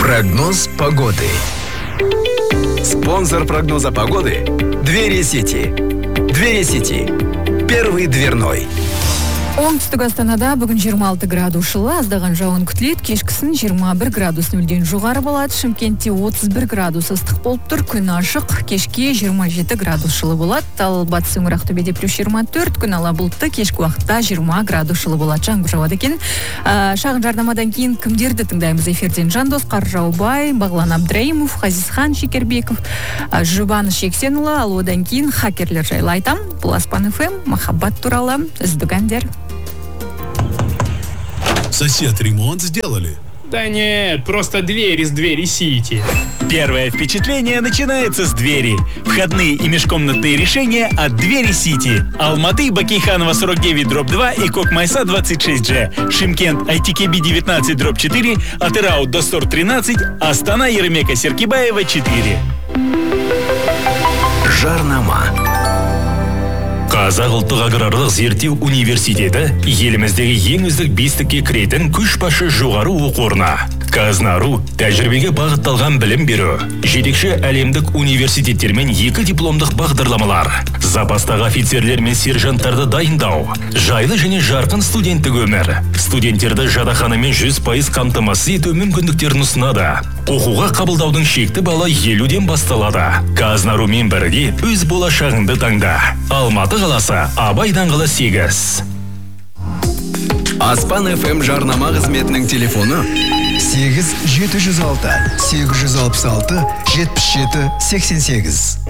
Прогноз погоды. Спонсор прогноза погоды – Двери Сити. Двери Сити. Первый дверной. Оңтүстік Астанада бүгін 26 градус жылы, аздаған жауын күтіледі, кешкісін 21 градус нөлден жоғары болады, Шымкентте 31 градус ыстық болып тұр, күн ашық, кешке 27 градус жылы болады, ал батыс өңір Ақтөбеде плюс 24, күн ала бұлтты, кешкі уақытта 20 градус жылы болады, жаңбыр жауады екен. Шағын жарнамадан кейін кімдерді тыңдаймыз эфирден? Жандос Қаржаубай, Бағлан Абдраимов, Ғазизхан Шекербеков, Жұбаныш Жексенұлы, ал одан кейін хакерлер жайлы айтам. Бұл Аспан ФМ, махаббат туралы үздік әндер. Сосед, ремонт сделали? Да нет, просто дверь из Двери Сити. Первое впечатление начинается с двери. Входные и межкомнатные решения от Двери Сити. Алматы, Бакейханова 49/2 и Кокмайса 26G. Шымкент, ITKB 19/4, Атырау, Достор 13, Астана, Еремека, Серкибаева 4. Жарнама. Қазақ ұлттық аграрлық зерттеу университеті еліміздегі ең үздік бестікке кіретін көшбасшы жоғары оқу орны. Қазнару тәжірибеге бағытталған білім беру, жетекші әлемдік университеттермен 2 дипломдық бағдарламалар, запастағы офицерлер мен сержанттарды дайындау, жайлы және жарқын студенттік өмір, студенттерді жатақханамен 100% қамтамасыз ету мүмкіндіктерін ұсынады. Оқуға қабылдаудың шекті балы 50-ден басталады. Қазнарумен бірге өз болашағыңды таңда. Алматы қаласы, Абай даңғылы 8. Аспан ФМ жарнама қызметінің телефоны 8 706 866 77 88.